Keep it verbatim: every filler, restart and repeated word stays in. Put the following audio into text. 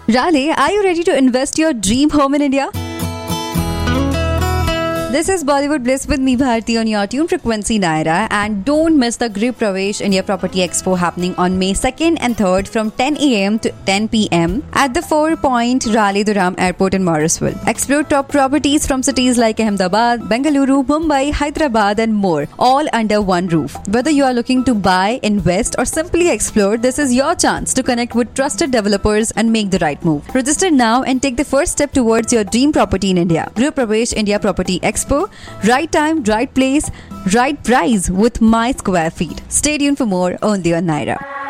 Raleigh, are you ready to invest your dream home in India? This is Bollywood Bliss with me Bharti on your tune frequency Naira, and don't miss the Grip Pravesh India Property Expo happening on May second and third from ten a.m. to ten p.m. at the Four Point Raleigh Durham Airport in Morrisville. Explore top properties from cities like Ahmedabad, Bengaluru, Mumbai, Hyderabad and more, all under one roof. Whether you are looking to buy, invest or simply explore, this is your chance to connect with trusted developers and make the right move. Register now and take the first step towards your dream property in India. Grip Pravesh India Property Expo. Right time, right place, right price with my square feet. Stay tuned for more only on Naira.